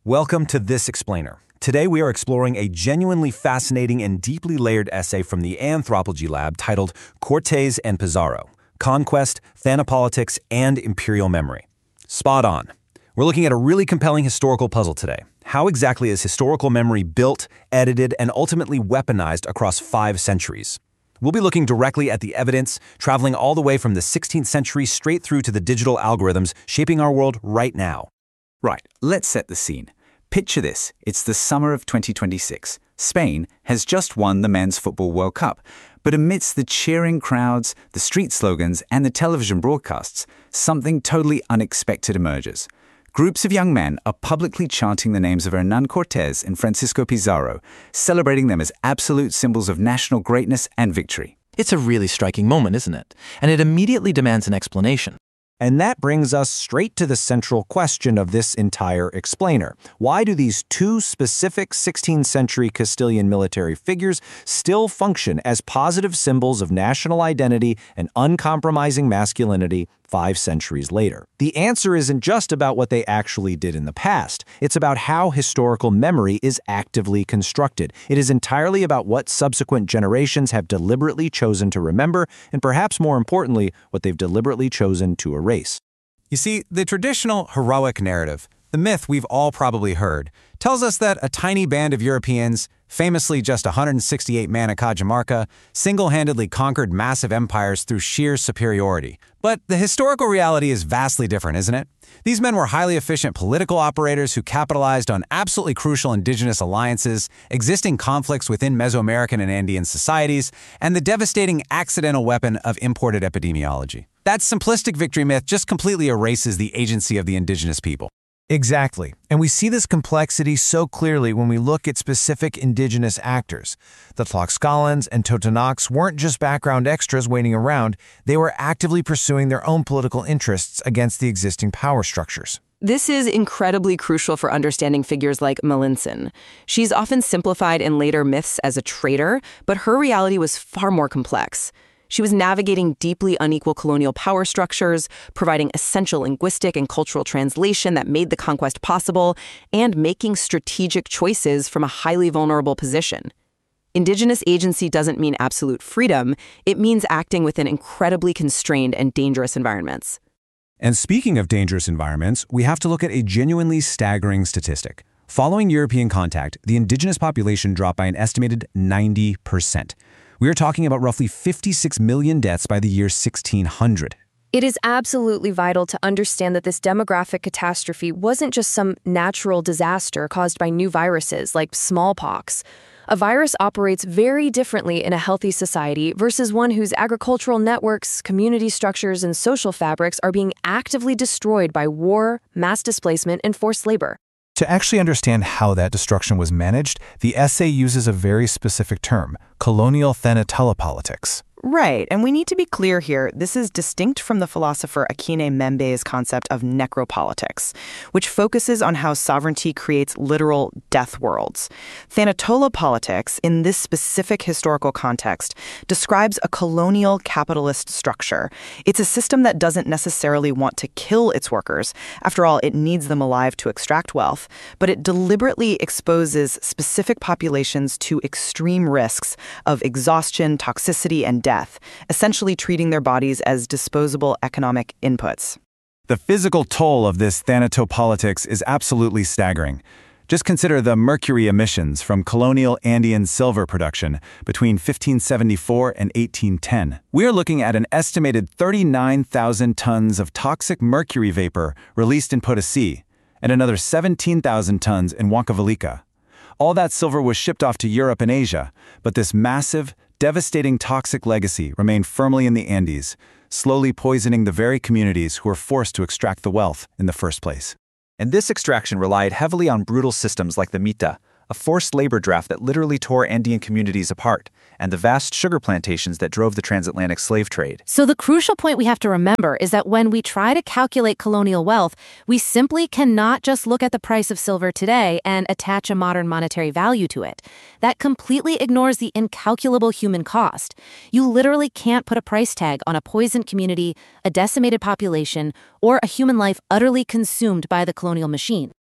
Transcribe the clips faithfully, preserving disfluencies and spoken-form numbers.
Welcome to This Explainer. Today we are exploring a genuinely fascinating and deeply layered essay from the Anthropology Lab titled Cortes and Pizarro, Conquest, Thanopolitics, and Imperial Memory. Spot on. We're looking at a really compelling historical puzzle today. How exactly is historical memory built, edited, and ultimately weaponized across five centuries? We'll be looking directly at the evidence, traveling all the way from the sixteenth century straight through to the digital algorithms shaping our world right now. Right, let's set the scene. Picture this, it's the summer of twenty twenty-six. Spain has just won the Men's Football World Cup. But amidst the cheering crowds, the street slogans, and the television broadcasts, something totally unexpected emerges. Groups of young men are publicly chanting the names of Hernán Cortés and Francisco Pizarro, celebrating them as absolute symbols of national greatness and victory. It's a really striking moment, isn't it? And it immediately demands an explanation. And that brings us straight to the central question of this entire explainer. Why do these two specific sixteenth century Castilian military figures still function as positive symbols of national identity and uncompromising masculinity five centuries later? The answer isn't just about what they actually did in the past. It's about how historical memory is actively constructed. It is entirely about what subsequent generations have deliberately chosen to remember, and perhaps more importantly, what they've deliberately chosen to erase. You see, the traditional heroic narrative, the myth we've all probably heard, tells us that a tiny band of Europeans, famously just one hundred sixty-eight men at Cajamarca, single-handedly conquered massive empires through sheer superiority. But the historical reality is vastly different, isn't it? These men were highly efficient political operators who capitalized on absolutely crucial indigenous alliances, existing conflicts within Mesoamerican and Andean societies, and the devastating accidental weapon of imported epidemiology. That simplistic victory myth just completely erases the agency of the indigenous people. Exactly. And we see this complexity so clearly when we look at specific indigenous actors. The Tlaxcalans and Totonacs weren't just background extras waiting around, they were actively pursuing their own political interests against the existing power structures. This is incredibly crucial for understanding figures like Malintzin. She's often simplified in later myths as a traitor, but her reality was far more complex. She was navigating deeply unequal colonial power structures, providing essential linguistic and cultural translation that made the conquest possible, and making strategic choices from a highly vulnerable position. Indigenous agency doesn't mean absolute freedom. It means acting within incredibly constrained and dangerous environments. And speaking of dangerous environments, we have to look at a genuinely staggering statistic. Following European contact, the indigenous population dropped by an estimated ninety percent. We are talking about roughly fifty-six million deaths by the year sixteen hundred. It is absolutely vital to understand that this demographic catastrophe wasn't just some natural disaster caused by new viruses like smallpox. A virus operates very differently in a healthy society versus one whose agricultural networks, community structures, and social fabrics are being actively destroyed by war, mass displacement, and forced labor. To actually understand how that destruction was managed, the essay uses a very specific term, colonial thanatopolitics. Right, and we need to be clear here, this is distinct from the philosopher Akine Membe's concept of necropolitics, which focuses on how sovereignty creates literal death worlds. Thanatopolitics, in this specific historical context, describes a colonial capitalist structure. It's a system that doesn't necessarily want to kill its workers. After all, it needs them alive to extract wealth, but it deliberately exposes specific populations to extreme risks of exhaustion, toxicity, and death, essentially treating their bodies as disposable economic inputs. The physical toll of this thanatopolitics is absolutely staggering. Just consider the mercury emissions from colonial Andean silver production between fifteen seventy-four and eighteen ten. We are looking at an estimated thirty-nine thousand tons of toxic mercury vapor released in Potosí, and another seventeen thousand tons in Huancavelica. All that silver was shipped off to Europe and Asia, but this massive, devastating toxic legacy remained firmly in the Andes, slowly poisoning the very communities who were forced to extract the wealth in the first place. And this extraction relied heavily on brutal systems like the Mita, a forced labor draft that literally tore Andean communities apart, and the vast sugar plantations that drove the transatlantic slave trade. So the crucial point we have to remember is that when we try to calculate colonial wealth, we simply cannot just look at the price of silver today and attach a modern monetary value to it. That completely ignores the incalculable human cost. You literally can't put a price tag on a poisoned community, a decimated population, or a human life utterly consumed by the colonial machine.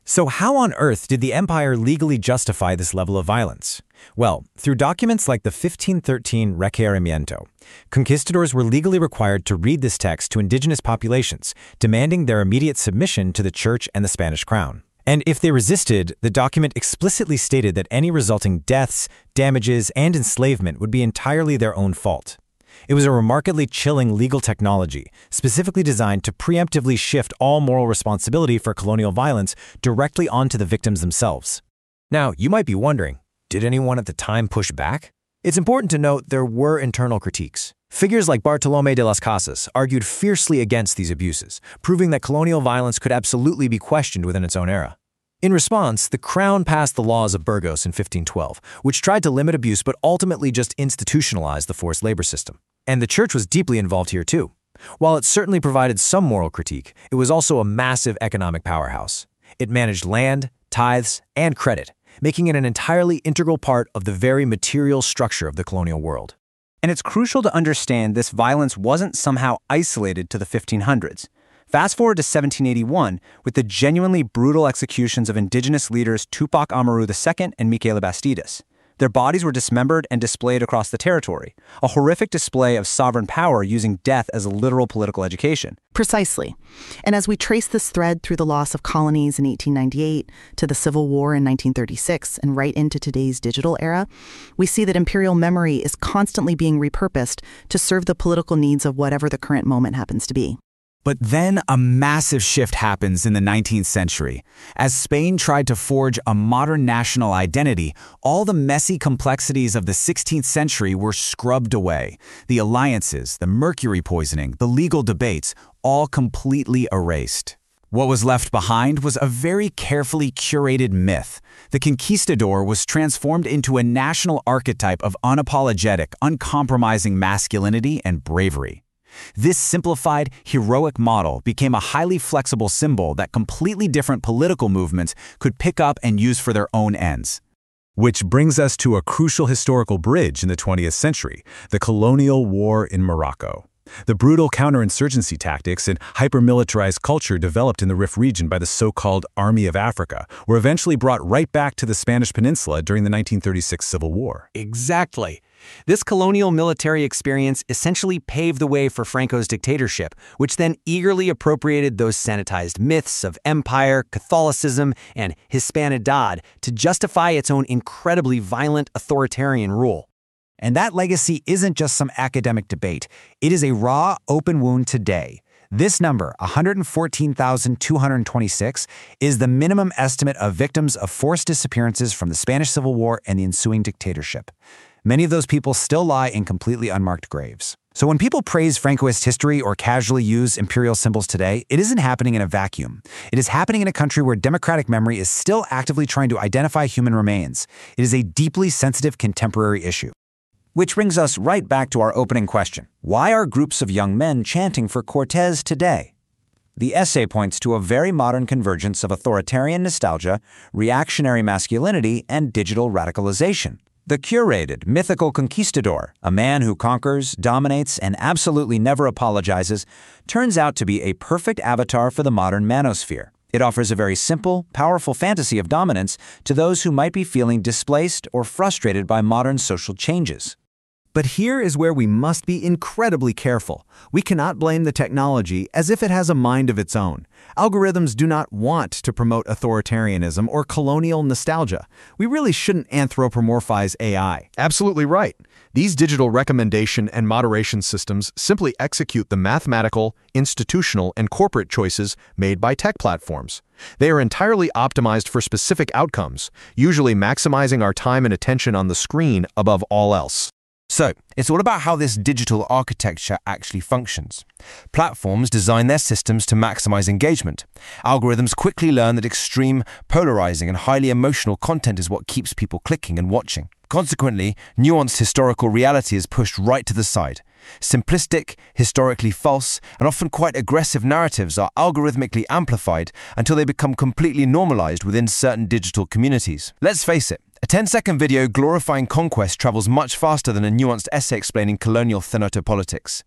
So how on earth did the empire legally justify this level of violence? Well, through documents like the fifteen thirteen Requerimiento, conquistadors were legally required to read this text to indigenous populations, demanding their immediate submission to the church and the Spanish crown. And if they resisted, the document explicitly stated that any resulting deaths, damages, and enslavement would be entirely their own fault. It was a remarkably chilling legal technology, specifically designed to preemptively shift all moral responsibility for colonial violence directly onto the victims themselves. Now, you might be wondering, did anyone at the time push back? It's important to note there were internal critiques. Figures like Bartolomé de las Casas argued fiercely against these abuses, proving that colonial violence could absolutely be questioned within its own era. In response, the Crown passed the Laws of Burgos in fifteen twelve, which tried to limit abuse but ultimately just institutionalized the forced labor system. And the church was deeply involved here too. While it certainly provided some moral critique, it was also a massive economic powerhouse. It managed land, tithes, and credit, making it an entirely integral part of the very material structure of the colonial world. And it's crucial to understand this violence wasn't somehow isolated to the fifteen hundreds. Fast forward to seventeen eighty-one, with the genuinely brutal executions of indigenous leaders Tupac Amaru the Second and Miquela Bastidas. Their bodies were dismembered and displayed across the territory, a horrific display of sovereign power using death as a literal political education. Precisely. And as we trace this thread through the loss of colonies in eighteen ninety-eight to the Civil War in nineteen thirty-six and right into today's digital era, we see that imperial memory is constantly being repurposed to serve the political needs of whatever the current moment happens to be. But then a massive shift happens in the nineteenth century. As Spain tried to forge a modern national identity, all the messy complexities of the sixteenth century were scrubbed away. The alliances, the mercury poisoning, the legal debates, all completely erased. What was left behind was a very carefully curated myth. The conquistador was transformed into a national archetype of unapologetic, uncompromising masculinity and bravery. This simplified, heroic model became a highly flexible symbol that completely different political movements could pick up and use for their own ends. Which brings us to a crucial historical bridge in the twentieth century, the colonial war in Morocco. The brutal counterinsurgency tactics and hyper-militarized culture developed in the Rif region by the so-called Army of Africa were eventually brought right back to the Spanish Peninsula during the nineteen thirty-six Civil War. Exactly. This colonial military experience essentially paved the way for Franco's dictatorship, which then eagerly appropriated those sanitized myths of empire, Catholicism, and Hispanidad to justify its own incredibly violent authoritarian rule. And that legacy isn't just some academic debate. It is a raw, open wound today. This number, one hundred fourteen thousand two hundred twenty-six, is the minimum estimate of victims of forced disappearances from the Spanish Civil War and the ensuing dictatorship. Many of those people still lie in completely unmarked graves. So when people praise Francoist history or casually use imperial symbols today, it isn't happening in a vacuum. It is happening in a country where democratic memory is still actively trying to identify human remains. It is a deeply sensitive contemporary issue. Which brings us right back to our opening question. Why are groups of young men chanting for Cortés today? The essay points to a very modern convergence of authoritarian nostalgia, reactionary masculinity, and digital radicalization. The curated, mythical conquistador, a man who conquers, dominates, and absolutely never apologizes, turns out to be a perfect avatar for the modern manosphere. It offers a very simple, powerful fantasy of dominance to those who might be feeling displaced or frustrated by modern social changes. But here is where we must be incredibly careful. We cannot blame the technology as if it has a mind of its own. Algorithms do not want to promote authoritarianism or colonial nostalgia. We really shouldn't anthropomorphize A I. Absolutely right. These digital recommendation and moderation systems simply execute the mathematical, institutional, and corporate choices made by tech platforms. They are entirely optimized for specific outcomes, usually maximizing our time and attention on the screen above all else. So, it's all about how this digital architecture actually functions. Platforms design their systems to maximize engagement. Algorithms quickly learn that extreme, polarizing, and highly emotional content is what keeps people clicking and watching. Consequently, nuanced historical reality is pushed right to the side. Simplistic, historically false, and often quite aggressive narratives are algorithmically amplified until they become completely normalized within certain digital communities. Let's face it, a ten-second video glorifying conquest travels much faster than a nuanced essay explaining colonial thanatopolitics.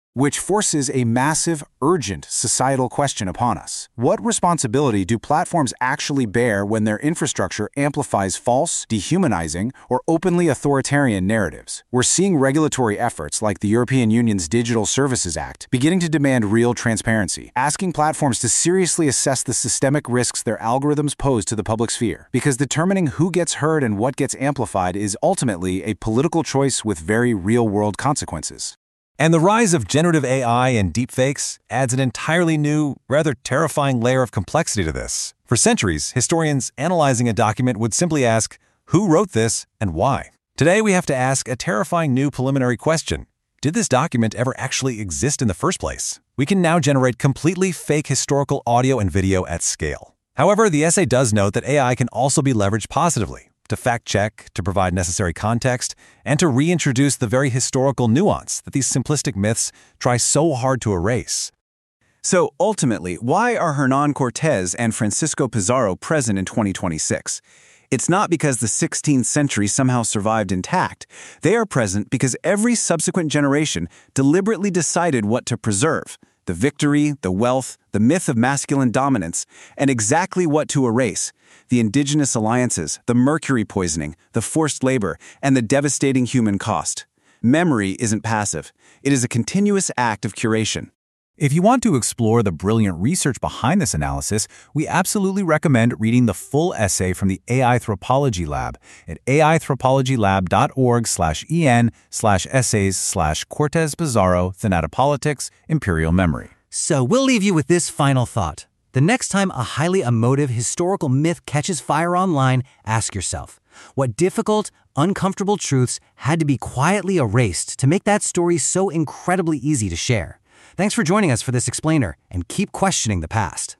Which forces a massive, urgent societal question upon us. What responsibility do platforms actually bear when their infrastructure amplifies false, dehumanizing, or openly authoritarian narratives? We're seeing regulatory efforts like the European Union's Digital Services Act beginning to demand real transparency, asking platforms to seriously assess the systemic risks their algorithms pose to the public sphere. Because determining who gets heard and what gets amplified is ultimately a political choice with very real-world consequences. And the rise of generative A I and deepfakes adds an entirely new, rather terrifying layer of complexity to this. For centuries, historians analyzing a document would simply ask, who wrote this and why? Today, we have to ask a terrifying new preliminary question. Did this document ever actually exist in the first place? We can now generate completely fake historical audio and video at scale. However, the essay does note that A I can also be leveraged positively, to fact-check, to provide necessary context, and to reintroduce the very historical nuance that these simplistic myths try so hard to erase. So ultimately, why are Hernan Cortés and Francisco Pizarro present in twenty twenty-six? It's not because the sixteenth century somehow survived intact. They are present because every subsequent generation deliberately decided what to preserve: the victory, the wealth, the myth of masculine dominance, and exactly what to erase: the indigenous alliances, the mercury poisoning, the forced labor, and the devastating human cost. Memory isn't passive. It is a continuous act of curation. If you want to explore the brilliant research behind this analysis, we absolutely recommend reading the full essay from the A I Anthropology Lab at aianthropologylab.org slash en slash essays slash Cortés Pizarro Thanatopolitics Imperial Memory. So we'll leave you with this final thought. The next time a highly emotive historical myth catches fire online, ask yourself, what difficult, uncomfortable truths had to be quietly erased to make that story so incredibly easy to share? Thanks for joining us for this explainer, and keep questioning the past.